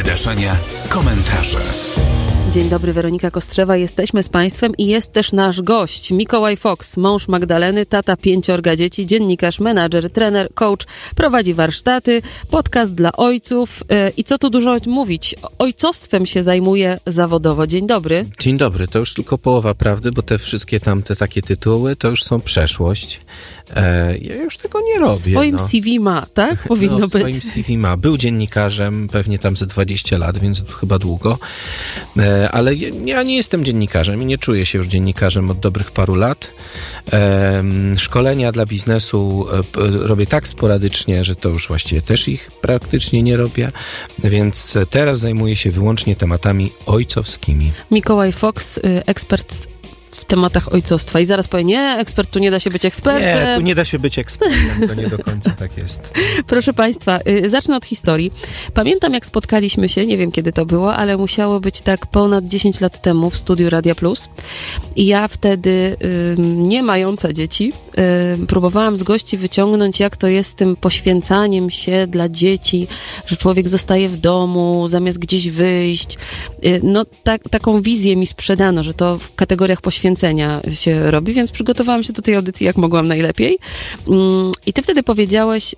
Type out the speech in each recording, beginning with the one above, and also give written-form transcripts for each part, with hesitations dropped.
wydarzenia, komentarze. Dzień dobry, Weronika Kostrzewa. Jesteśmy z Państwem i jest też nasz gość, Mikołaj Fox, mąż Magdaleny, tata 5 dzieci, dziennikarz, menadżer, trener, coach, prowadzi warsztaty, podcast dla ojców i co tu dużo mówić, ojcostwem się zajmuje zawodowo. Dzień dobry. Dzień dobry, to już tylko połowa prawdy, bo te wszystkie tamte takie tytuły to już są przeszłość. Ja już tego nie robię. W swoim CV ma, tak? Powinno być. W swoim CV ma. Był dziennikarzem pewnie tam ze 20 lat, więc chyba długo. Ale ja nie jestem dziennikarzem i nie czuję się już dziennikarzem od dobrych paru lat. Szkolenia dla biznesu robię tak sporadycznie, że to już właściwie też ich praktycznie nie robię, więc teraz zajmuję się wyłącznie tematami ojcowskimi. Mikołaj Fox, ekspert w tematach ojcostwa. I zaraz powie, nie, ekspert, tu nie da się być ekspertem. Nie, tu nie da się być ekspertem, to nie do końca tak jest. Proszę Państwa, zacznę od historii. Pamiętam, jak spotkaliśmy się, nie wiem kiedy to było, ale musiało być tak ponad 10 lat temu w studiu Radia Plus. I ja wtedy, nie mająca dzieci, próbowałam z gości wyciągnąć, jak to jest z tym poświęcaniem się dla dzieci, że człowiek zostaje w domu, zamiast gdzieś wyjść. No, taką wizję mi sprzedano, że to w kategoriach poświęcenia się robi, więc przygotowałam się do tej audycji jak mogłam najlepiej. I ty wtedy powiedziałeś,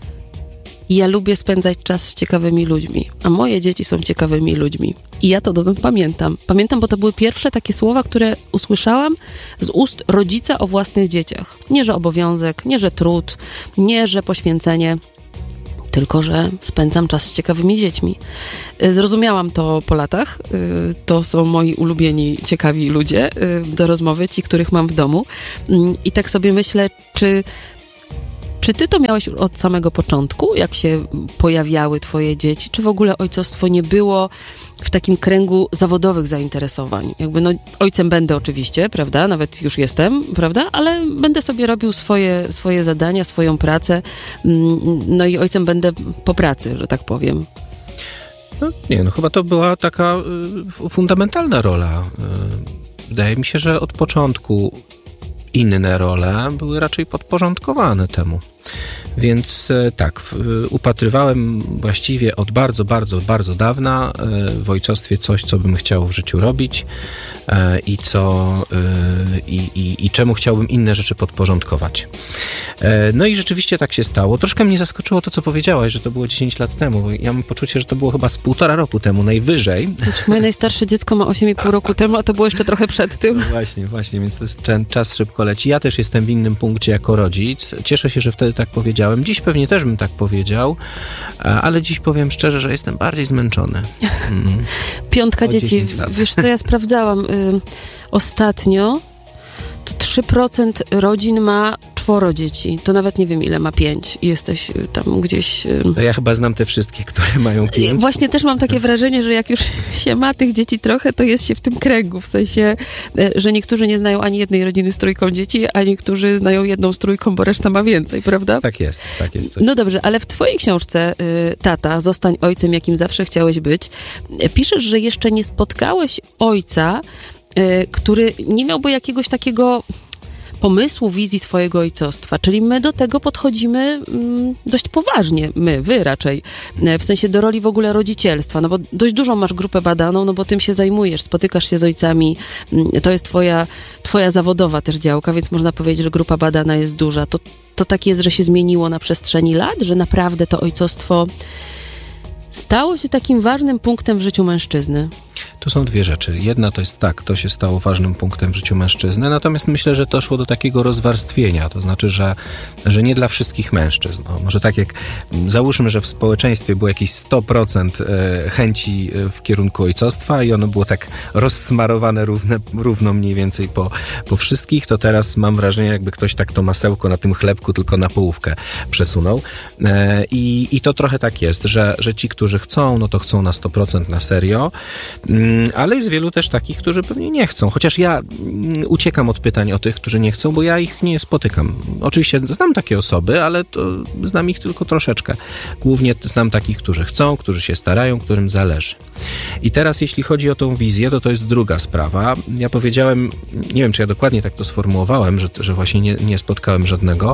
ja lubię spędzać czas z ciekawymi ludźmi, a moje dzieci są ciekawymi ludźmi. I ja to dotąd pamiętam. Pamiętam, bo to były pierwsze takie słowa, które usłyszałam z ust rodzica o własnych dzieciach. Nie, że obowiązek, nie, że trud, nie, że poświęcenie, tylko że spędzam czas z ciekawymi dziećmi. Zrozumiałam to po latach. To są moi ulubieni, ciekawi ludzie do rozmowy, ci, których mam w domu. I tak sobie myślę, czy ty to miałeś od samego początku, jak się pojawiały twoje dzieci? Czy w ogóle ojcostwo nie było w takim kręgu zawodowych zainteresowań? Jakby ojcem będę oczywiście, prawda? Nawet już jestem, prawda? Ale będę sobie robił swoje zadania, swoją pracę. No i ojcem będę po pracy, że tak powiem. No chyba to była taka fundamentalna rola. Wydaje mi się, że od początku inne role były raczej podporządkowane temu. Więc tak, upatrywałem właściwie od bardzo, bardzo, bardzo dawna w ojcostwie coś, co bym chciał w życiu robić i czemu chciałbym inne rzeczy podporządkować. No i rzeczywiście tak się stało. Troszkę mnie zaskoczyło to, co powiedziałaś, że to było 10 lat temu, bo ja mam poczucie, że to było chyba z 1,5 roku temu, najwyżej. Moje najstarsze dziecko ma 8,5 roku temu, a to było jeszcze trochę przed tym. Właśnie, więc czas szybko leci. Ja też jestem w innym punkcie jako rodzic. Cieszę się, że wtedy tak powiedziałem. Dziś pewnie też bym tak powiedział, ale dziś powiem szczerze, że jestem bardziej zmęczony. 5 dzieci. Wiesz co, ja sprawdzałam ostatnio, to 3% rodzin ma 4 dzieci. To nawet nie wiem, ile ma 5. Jesteś tam gdzieś... To ja chyba znam te wszystkie, które mają 5. Właśnie też mam takie wrażenie, że jak już się ma tych dzieci trochę, to jest się w tym kręgu. W sensie, że niektórzy nie znają ani jednej rodziny z 3 dzieci, a niektórzy znają jedną z 3, bo reszta ma więcej, prawda? Tak jest. Coś. No dobrze, ale w twojej książce Tata, zostań ojcem, jakim zawsze chciałeś być, piszesz, że jeszcze nie spotkałeś ojca, który nie miałby jakiegoś takiego pomysłu, wizji swojego ojcostwa. Czyli my do tego podchodzimy dość poważnie. Wy raczej. W sensie do roli w ogóle rodzicielstwa. No bo dość dużą masz grupę badaną, no bo tym się zajmujesz, spotykasz się z ojcami. To jest twoja zawodowa też działka, więc można powiedzieć, że grupa badana jest duża. To tak jest, że się zmieniło na przestrzeni lat, że naprawdę to ojcostwo stało się takim ważnym punktem w życiu mężczyzny. Tu są dwie rzeczy. Jedna to jest tak, to się stało ważnym punktem w życiu mężczyzny, natomiast myślę, że to szło do takiego rozwarstwienia, to znaczy, że nie dla wszystkich mężczyzn. No, może tak jak załóżmy, że w społeczeństwie było jakieś 100% chęci w kierunku ojcostwa i ono było tak rozsmarowane równo mniej więcej po wszystkich, to teraz mam wrażenie, jakby ktoś tak to masełko na tym chlebku tylko na połówkę przesunął. I to trochę tak jest, że ci, którzy chcą, no to chcą na 100% na serio. Ale jest wielu też takich, którzy pewnie nie chcą. Chociaż ja uciekam od pytań o tych, którzy nie chcą, bo ja ich nie spotykam. Oczywiście znam takie osoby, ale to znam ich tylko troszeczkę. Głównie znam takich, którzy chcą, którzy się starają, którym zależy. I teraz jeśli chodzi o tą wizję, to jest druga sprawa. Ja powiedziałem, nie wiem, czy ja dokładnie tak to sformułowałem, że właśnie nie spotkałem żadnego,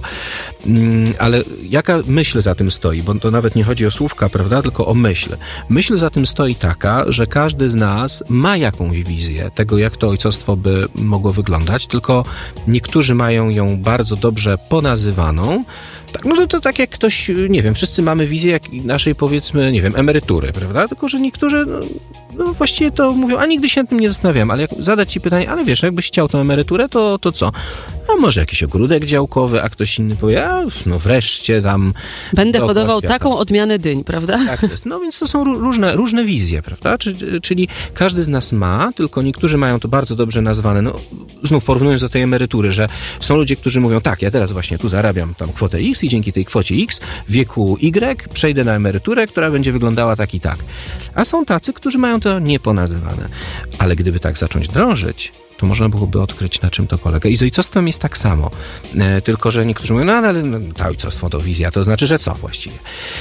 ale jaka myśl za tym stoi? Bo to nawet nie chodzi o słówka, prawda, tylko o myśl. Myśl za tym stoi taka, że każdy z nas ma jakąś wizję tego, jak to ojcostwo by mogło wyglądać, tylko niektórzy mają ją bardzo dobrze ponazywaną. Tak, no to tak jak ktoś, nie wiem, wszyscy mamy wizję jak naszej, powiedzmy, nie wiem, emerytury, prawda? Tylko że niektórzy, no właściwie to mówią, a nigdy się nad tym nie zastanawiam, ale jak zadać ci pytanie, ale wiesz, jakbyś chciał tą emeryturę, to co? A może jakiś ogródek działkowy, a ktoś inny powie, no wreszcie tam... Będę hodował taką odmianę dyń, prawda? Tak jest. No więc to są różne wizje, prawda? Czyli każdy z nas ma, tylko niektórzy mają to bardzo dobrze nazwane. No znów porównując do tej emerytury, że są ludzie, którzy mówią, tak, ja teraz właśnie tu zarabiam tam kwotę X i dzięki tej kwocie X w wieku Y przejdę na emeryturę, która będzie wyglądała tak i tak. A są tacy, którzy mają to nieponazywane. Ale gdyby tak zacząć drążyć, to można byłoby odkryć, na czym to polega. I z ojcostwem jest tak samo. Tylko że niektórzy mówią, ale to ojcostwo to wizja, to znaczy, że co właściwie?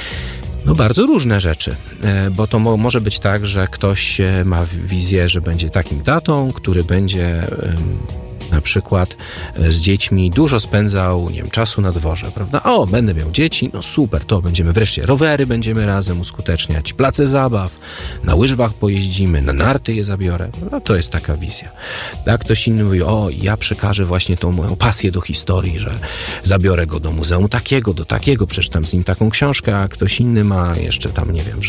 No bardzo różne rzeczy, bo to może być tak, że ktoś ma wizję, że będzie takim tatą, który będzie na przykład z dziećmi dużo spędzał, nie wiem, czasu na dworze, prawda? O, będę miał dzieci, no super, to będziemy wreszcie rowery będziemy razem uskuteczniać, place zabaw, na łyżwach pojeździmy, na narty je zabiorę. No to jest taka wizja. A ktoś inny mówi, o, ja przekażę właśnie tą moją pasję do historii, że zabiorę go do muzeum takiego, do takiego, przeczytam z nim taką książkę, a ktoś inny ma jeszcze tam, nie wiem,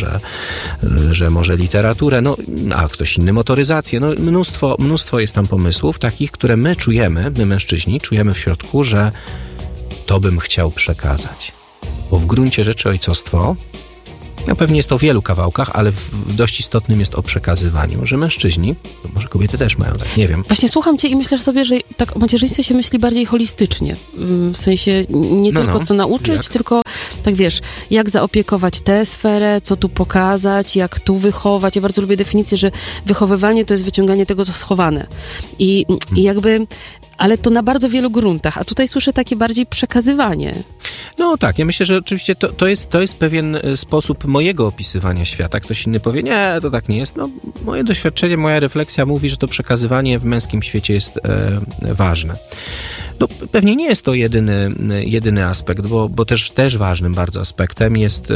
że może literaturę, no, a ktoś inny motoryzację. No mnóstwo jest tam pomysłów takich, które my mężczyźni, czujemy w środku, że to bym chciał przekazać. Bo w gruncie rzeczy ojcostwo, no pewnie jest to w wielu kawałkach, ale w dość istotnym jest o przekazywaniu, że mężczyźni, może kobiety też mają tak, nie wiem. Właśnie słucham cię i myślę sobie, że tak o macierzyństwie się myśli bardziej holistycznie. W sensie nie tylko co nauczyć, tylko tak wiesz, jak zaopiekować tę sferę, co tu pokazać, jak tu wychować. Ja bardzo lubię definicję, że wychowywanie to jest wyciąganie tego, co schowane. I jakby... Ale to na bardzo wielu gruntach, a tutaj słyszę takie bardziej przekazywanie. No tak, ja myślę, że oczywiście to jest pewien sposób mojego opisywania świata. Ktoś inny powie, nie, to tak nie jest. No, moje doświadczenie, moja refleksja mówi, że to przekazywanie w męskim świecie jest ważne. No, pewnie nie jest to jedyny aspekt, bo też ważnym bardzo aspektem jest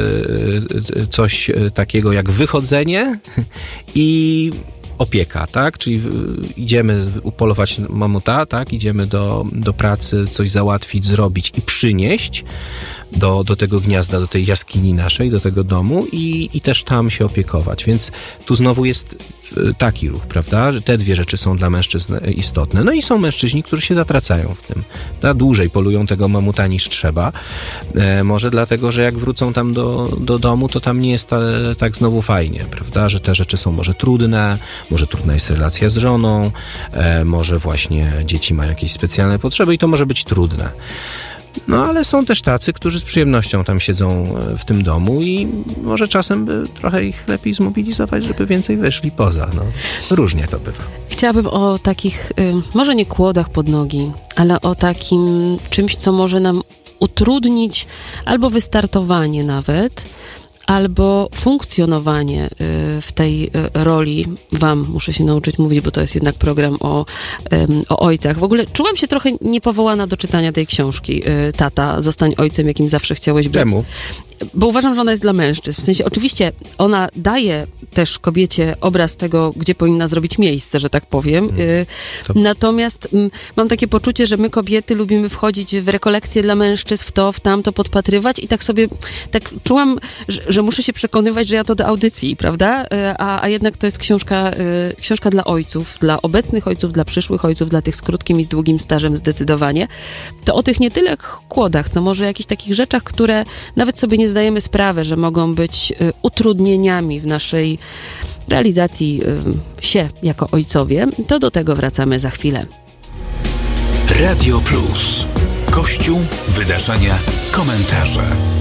coś takiego jak wychodzenie i opieka, tak? Czyli idziemy upolować mamuta, tak? Idziemy do pracy, coś załatwić, zrobić i przynieść do tego gniazda, do tej jaskini naszej, do tego domu i też tam się opiekować. Więc tu znowu jest taki ruch, prawda? Że te dwie rzeczy są dla mężczyzn istotne. No i są mężczyźni, którzy się zatracają w tym. Dłużej polują tego mamuta niż trzeba. Może dlatego, że jak wrócą tam do domu, to tam nie jest tak znowu fajnie, prawda? Że te rzeczy są może trudne, może trudna jest relacja z żoną, może właśnie dzieci mają jakieś specjalne potrzeby i to może być trudne. No ale są też tacy, którzy z przyjemnością tam siedzą w tym domu i może czasem by trochę ich lepiej zmobilizować, żeby więcej wyszli poza. No, różnie to bywa. Chciałabym o takich, może nie kłodach pod nogi, ale o takim czymś, co może nam utrudnić albo wystartowanie nawet, albo funkcjonowanie w tej roli. Wam muszę się nauczyć mówić, bo to jest jednak program o ojcach. W ogóle czułam się trochę niepowołana do czytania tej książki. Tata, zostań ojcem, jakim zawsze chciałeś być. Czemu? Bo uważam, że ona jest dla mężczyzn. W sensie, oczywiście ona daje też kobiecie obraz tego, gdzie powinna zrobić miejsce, że tak powiem. Natomiast mam takie poczucie, że my kobiety lubimy wchodzić w rekolekcje dla mężczyzn, w to, w tamto, podpatrywać i tak sobie, tak czułam, że muszę się przekonywać, że ja to do audycji, prawda? A jednak to jest książka dla ojców, dla obecnych ojców, dla przyszłych ojców, dla tych z krótkim i z długim stażem zdecydowanie. To o tych nie tyle kłodach, co może jakichś takich rzeczach, które nawet sobie nie zdajemy sprawy, że mogą być utrudnieniami w naszej realizacji się jako ojcowie. To do tego wracamy za chwilę. Radio Plus. Kościół, wydarzenia, komentarze.